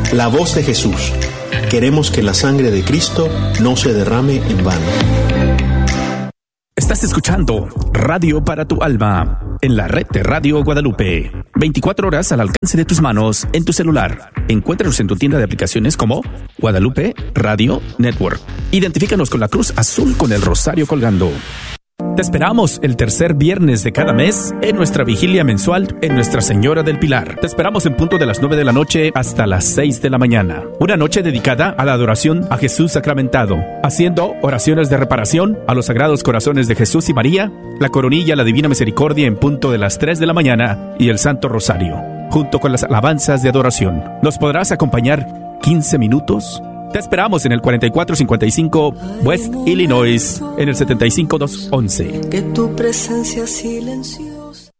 La voz de Jesús. Queremos que la sangre de Cristo no se derrame en vano. Estás escuchando Radio para tu Alma en la red de Radio Guadalupe. 24 horas al alcance de tus manos en tu celular. Encuéntranos en tu tienda de aplicaciones como Guadalupe Radio Network. Identifícanos con la cruz azul con el rosario colgando. Te esperamos el tercer viernes de cada mes en nuestra vigilia mensual en Nuestra Señora del Pilar. Te esperamos en punto de las 9 de la noche hasta las 6 de la mañana. Una noche dedicada a la adoración a Jesús sacramentado, haciendo oraciones de reparación a los Sagrados Corazones de Jesús y María, la coronilla, la Divina Misericordia en punto de las 3 de la mañana y el Santo Rosario, junto con las alabanzas de adoración. ¿Nos podrás acompañar 15 minutos? Te esperamos en el 4455 West Illinois, en el 75211. Que tu presencia silenciosa.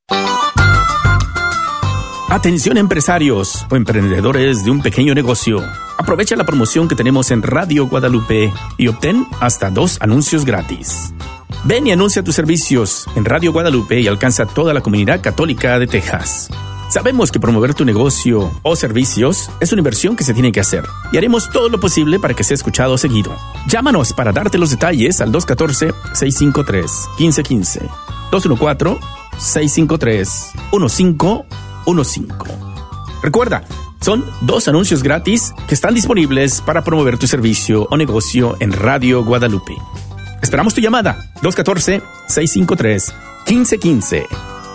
Atención empresarios o emprendedores de un pequeño negocio. Aprovecha la promoción que tenemos en Radio Guadalupe y obtén hasta 2 anuncios gratis. Ven y anuncia tus servicios en Radio Guadalupe y alcanza toda la comunidad católica de Texas. Sabemos que promover tu negocio o servicios es una inversión que se tiene que hacer y haremos todo lo posible para que sea escuchado seguido. Llámanos para darte los detalles al 214-653-1515, 214-653-1515. Recuerda, son 2 anuncios gratis que están disponibles para promover tu servicio o negocio en Radio Guadalupe. Esperamos tu llamada, 214-653-1515.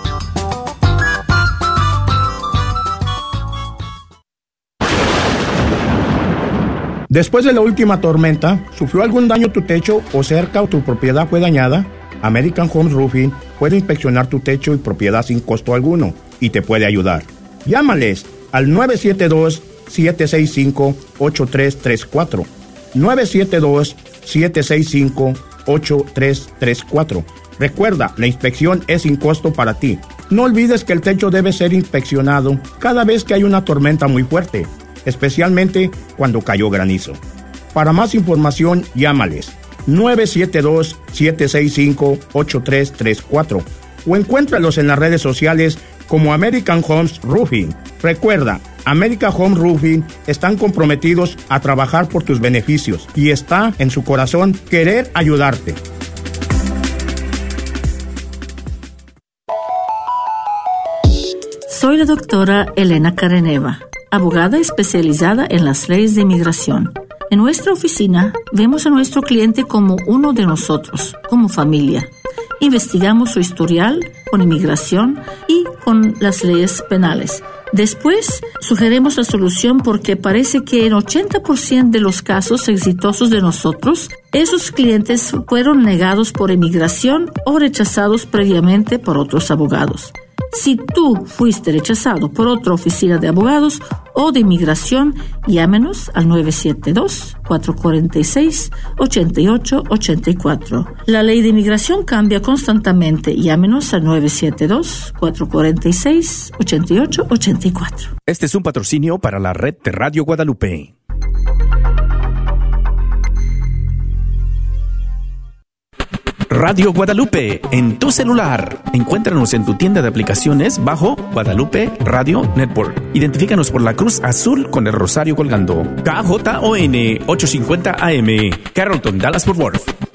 Después de la última tormenta, ¿sufrió algún daño tu techo o cerca o tu propiedad fue dañada? American Home Roofing puede inspeccionar tu techo y propiedad sin costo alguno y te puede ayudar. Llámales al 972-765-8334. 972-765-8334. Recuerda, la inspección es sin costo para ti. No olvides que el techo debe ser inspeccionado cada vez que hay una tormenta muy fuerte, especialmente cuando cayó granizo. Para más información, llámales 972-765-8334 o encuéntralos en las redes sociales como American Homes Roofing. Recuerda, American Home Roofing están comprometidos a trabajar por tus beneficios y está en su corazón querer ayudarte. Soy la doctora Elena Careneva, abogada especializada en las leyes de inmigración. En nuestra oficina vemos a nuestro cliente como uno de nosotros, como familia. Investigamos su historial con inmigración y con las leyes penales. Después, sugerimos la solución porque parece que en 80% de los casos exitosos de nosotros, esos clientes fueron negados por inmigración o rechazados previamente por otros abogados. Si tú fuiste rechazado por otra oficina de abogados o de inmigración, llámenos al 972-446-8884. La ley de inmigración cambia constantemente. Llámenos al 972-446-8884. Este es un patrocinio para la red de Radio Guadalupe. Radio Guadalupe, en tu celular. Encuéntranos en tu tienda de aplicaciones bajo Guadalupe Radio Network. Identifícanos por la cruz azul con el rosario colgando. KJON 850 AM, Carrollton, Dallas-Fort Worth.